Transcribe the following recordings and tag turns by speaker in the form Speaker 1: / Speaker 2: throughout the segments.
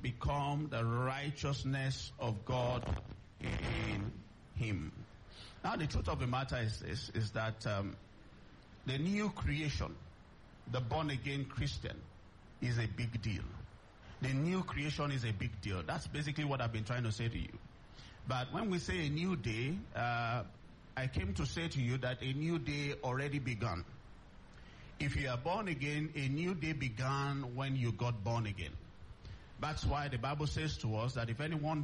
Speaker 1: become the righteousness of God in him. Now the truth of the matter is this, is that the new creation, the born-again Christian, is a big deal. The new creation is a big deal. That's basically what I've been trying to say to you. But when we say a new day, I came to say to you that a new day already begun. If you are born again, a new day began when you got born again. That's why the Bible says to us that if anyone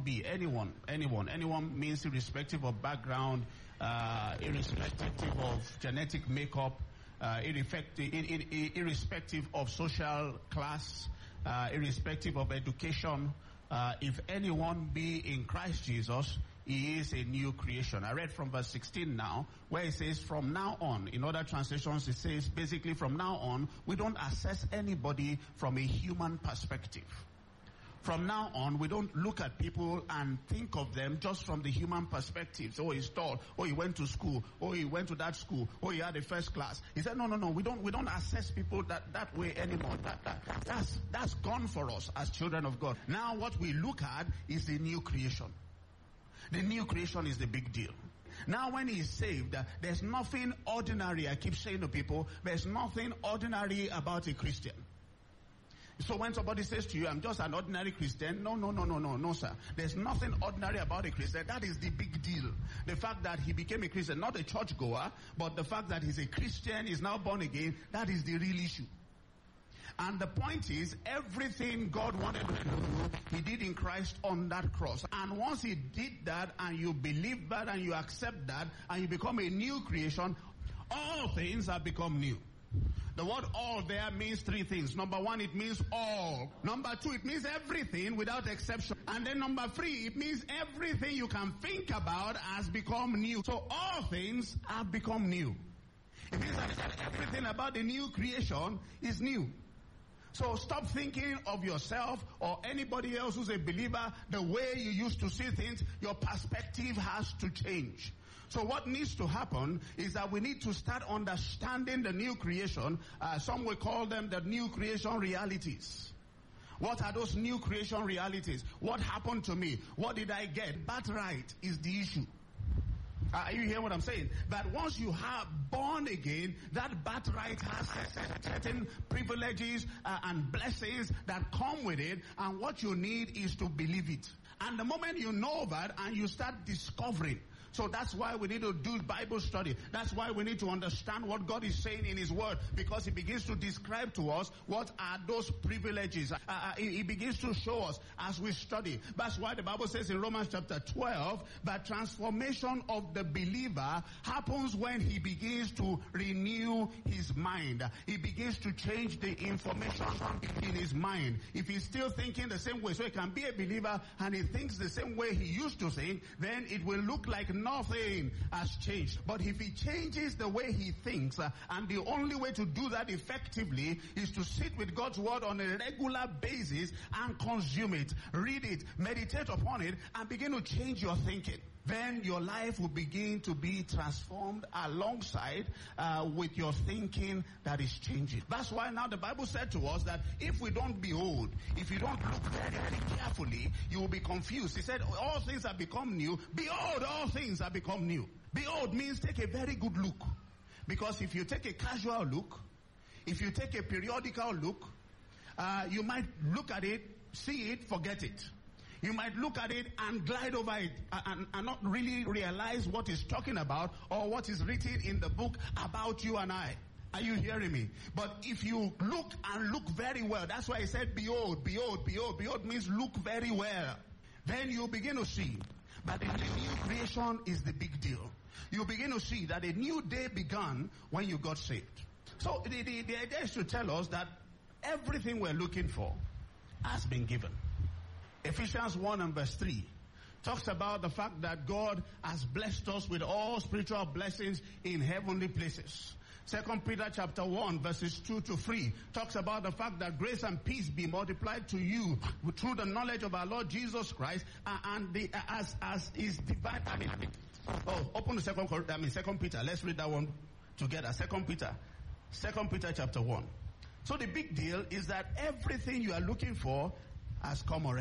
Speaker 1: means irrespective of background, irrespective of genetic makeup, irrespective of social class, irrespective of education, if anyone be in Christ Jesus, he is a new creation. I read from verse 16 now, where it says, from now on. In other translations, it says, basically, from now on, we don't assess anybody from a human perspective. From now on, we don't look at people and think of them just from the human perspective. So, oh, he's tall. Oh, he went to school. Oh, he went to that school. Oh, he had a first class. He said, no. We don't assess people that way anymore. That's gone for us as children of God. Now, what we look at is the new creation. The new creation is the big deal. Now, when he's saved, there's nothing ordinary. I keep saying to people, there's nothing ordinary about a Christian. So when somebody says to you, I'm just an ordinary Christian, no, sir. There's nothing ordinary about a Christian. That is the big deal. The fact that he became a Christian, not a churchgoer, but the fact that he's a Christian, is now born again, that is the real issue. And the point is, everything God wanted to do, he did in Christ on that cross. And once he did that, and you believe that, and you accept that, and you become a new creation, all things have become new. The word all there means three things. Number one, it means all. Number two, it means everything without exception. And then number three, it means everything you can think about has become new. So all things have become new. It means that everything about the new creation is new. So stop thinking of yourself or anybody else who's a believer the way you used to see things. Your perspective has to change. So what needs to happen is that we need to start understanding the new creation. Some will call them the new creation realities. What are those new creation realities? What happened to me? What did I get? Birthright is the issue. Are you hearing what I'm saying? That once you have born again, that birthright has certain privileges and blessings that come with it, and what you need is to believe it. And the moment you know that and you start discovering, so that's why we need to do Bible study. That's why we need to understand what God is saying in his word, because he begins to describe to us what are those privileges. He begins to show us as we study. That's why the Bible says in Romans chapter 12 that transformation of the believer happens when he begins to renew his mind. He begins to change the information in his mind. If he's still thinking the same way, so he can be a believer and he thinks the same way he used to think, then it will look like nothing has changed. But if he changes the way he thinks, and the only way to do that effectively is to sit with God's word on a regular basis and consume it, read it, meditate upon it, and begin to change your thinking, then your life will begin to be transformed alongside with your thinking that is changing. That's why now the Bible said to us that if we don't behold, if you don't look very, very carefully, you will be confused. He said, all things have become new. Behold, all things have become new. Behold means take a very good look. Because if you take a casual look, if you take a periodical look, you might look at it, see it, forget it. You might look at it and glide over it and not really realize what it's talking about or what is written in the book about you and I. Are you hearing me? But if you look and look very well, that's why he said, behold, behold, behold. Behold means look very well. Then you begin to see that the new creation is the big deal. You begin to see that a new day began when you got saved. So the idea is to tell us that everything we're looking for has been given. Ephesians 1 and verse 3 talks about the fact that God has blessed us with all spiritual blessings in heavenly places. 2 Peter chapter 1 verses 2 to 3 talks about the fact that grace and peace be multiplied to you through the knowledge of our Lord Jesus Christ and as is divine. Open to 2 Peter. Let's read that one together. 2 Peter chapter 1. So the big deal is that everything you are looking for has come already.